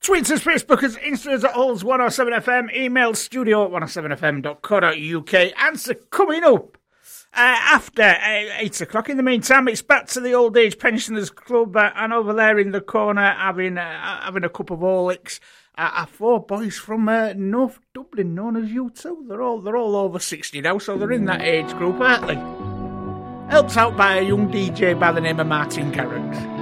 Tweets us, Facebookers, Instas at Halls 107FM, email studio at 107fm.co.uk. Answer coming up after 8 o'clock. In the meantime, it's back to the Old Age Pensioners Club, and over there in the corner having a cup of Horlicks are four boys from North Dublin, known as U2. They're all over 60 now, so they're in that age group, aren't they? Helped out by a young DJ by the name of Martin Garrix.